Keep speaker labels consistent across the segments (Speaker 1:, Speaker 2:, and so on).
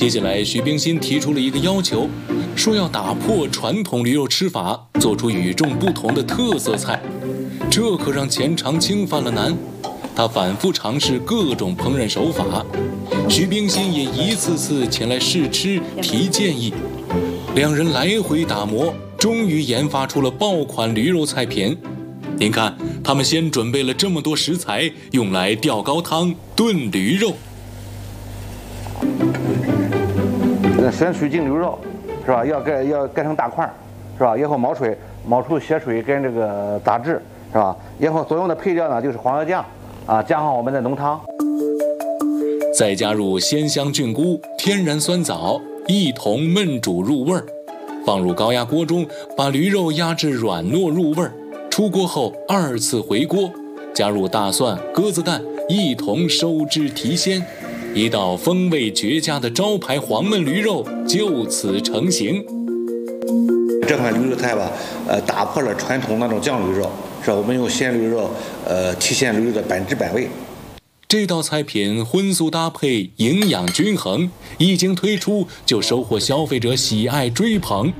Speaker 1: 接下来，徐冰心提出了一个要求，说要打破传统驴肉吃法，做出与众不同的特色菜。这可让钱长青犯了难，他反复尝试各种烹饪手法，徐冰心也一次次前来试吃提建议，两人来回打磨，终于研发出了爆款驴肉菜品。您看，他们先准备了这么多食材，用来吊高汤、炖驴肉。
Speaker 2: 先水浸驴肉，是吧？要盖成大块，是吧？然后冒出血水跟这个杂质，是吧？然后所用的配料呢就是黄油酱啊，加上我们的浓汤，
Speaker 1: 再加入鲜香菌菇、天然酸枣，一同焖煮入味儿。放入高压锅中，把驴肉压至软糯入味儿。出锅后2次回锅，加入大蒜、鸽子蛋，一同收汁提鲜。一道风味绝佳的招牌黄焖驴肉就此成型。
Speaker 2: 这款驴肉菜吧，打破了传统那种酱驴肉，是吧？我们用鲜驴肉，体现驴肉的100%味。
Speaker 1: 这道菜品荤素搭配，营养均衡，一经推出就收获消费者喜爱追捧。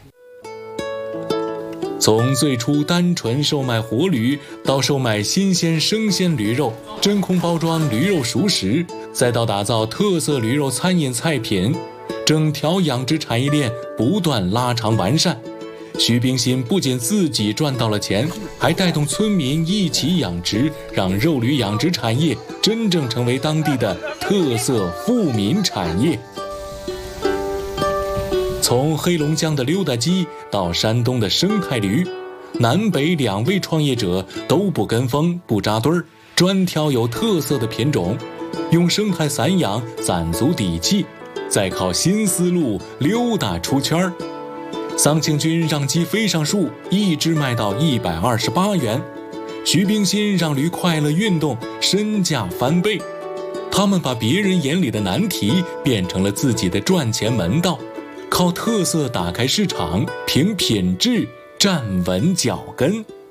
Speaker 1: 从最初单纯售卖活驴，到售卖新鲜生鲜驴肉，真空包装驴肉熟食，再到打造特色驴肉餐饮菜品，整条养殖产业链不断拉长完善。徐冰心不仅自己赚到了钱，还带动村民一起养殖，让肉驴养殖产业真正成为当地的特色富民产业。从黑龙江的溜达鸡到山东的生态驴，南北2位创业者都不跟风不扎堆儿，专挑有特色的品种，用生态散养攒足底气，再靠新思路溜达出圈儿。桑庆军让鸡飞上树，一只卖到128元。徐冰心让驴快乐运动，身价翻倍。他们把别人眼里的难题变成了自己的赚钱门道，靠特色打开市场，凭品质站稳脚跟。